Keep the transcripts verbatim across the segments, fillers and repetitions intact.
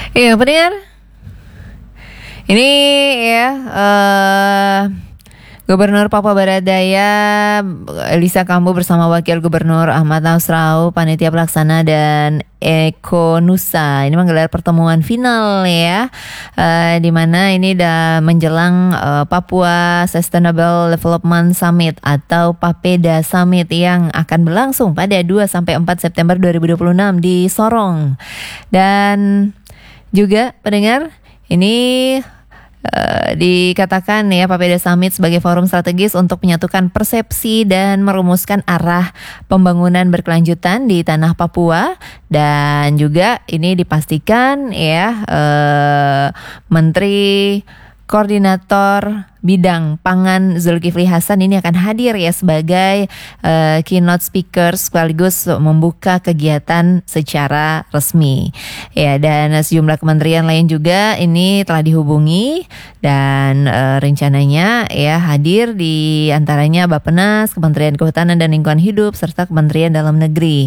Iya, pendengar. Ini ya eh Gubernur Papua Barat Daya Lisa Kambu bersama Wakil Gubernur Ahmad Nasrau, Panitia Pelaksana dan Eko Nusa ini menggelar pertemuan final ya, uh, di mana ini dah menjelang uh, Papua Sustainable Development Summit atau Papeda Summit yang akan berlangsung pada dua sampai empat September dua ribu dua puluh enam di Sorong. Dan juga pendengar, ini Uh, dikatakan ya Papeda Summit sebagai forum strategis untuk menyatukan persepsi dan merumuskan arah pembangunan berkelanjutan di tanah Papua. Dan juga ini dipastikan ya uh, Menteri Koordinator Bidang Pangan Zulkifli Hasan ini akan hadir ya sebagai uh, keynote speaker sekaligus membuka kegiatan secara resmi. Ya, dan sejumlah kementerian lain juga ini telah dihubungi dan uh, rencananya ya hadir di antaranya Bappenas, Kementerian Kehutanan dan Lingkungan Hidup serta Kementerian Dalam Negeri.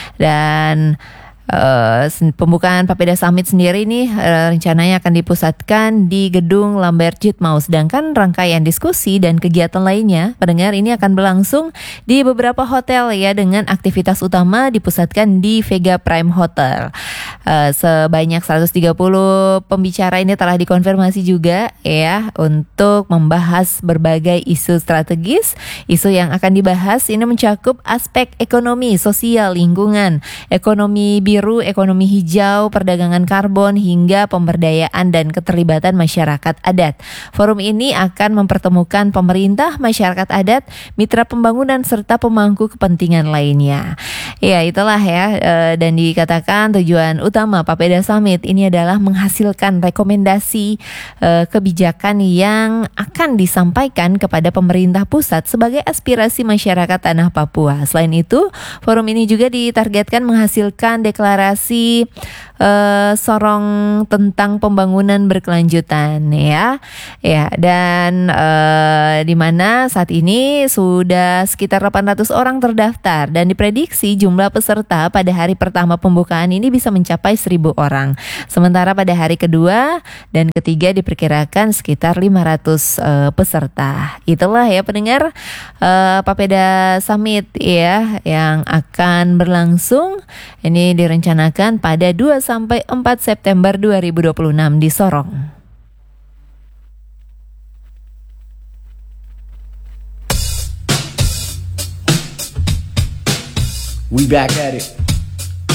Dan Uh, pembukaan Papeda Summit sendiri ini uh, rencananya akan dipusatkan di Gedung Lambert Jitmau, sedangkan rangkaian diskusi dan kegiatan lainnya pendengar ini akan berlangsung di beberapa hotel ya, dengan aktivitas utama dipusatkan di Vega Prime Hotel. Uh, sebanyak seratus tiga puluh pembicara ini telah dikonfirmasi juga ya untuk membahas berbagai isu strategis. Isu yang akan dibahas ini mencakup aspek ekonomi, sosial, lingkungan, ekonomi biru, ekonomi hijau, perdagangan karbon, hingga pemberdayaan dan keterlibatan masyarakat adat. Forum ini akan mempertemukan pemerintah, masyarakat adat, mitra pembangunan, serta pemangku kepentingan lainnya. Ya, itulah ya, e, dan dikatakan tujuan utama Papeda Summit ini adalah menghasilkan rekomendasi e, kebijakan yang akan disampaikan kepada pemerintah pusat sebagai aspirasi masyarakat tanah Papua. Selain itu, forum ini juga ditargetkan menghasilkan deklarasi uh, Sorong tentang pembangunan berkelanjutan ya. Ya, dan uh, di mana saat ini sudah sekitar delapan ratus orang terdaftar dan diprediksi jumlah peserta pada hari pertama pembukaan ini bisa mencapai seribu orang. Sementara pada hari kedua dan ketiga diperkirakan sekitar lima ratus uh, peserta. Itulah ya pendengar uh, Papeda Summit ya yang akan berlangsung ini direncanakan pada dua sampai empat September dua ribu dua puluh enam di Sorong. We back at it.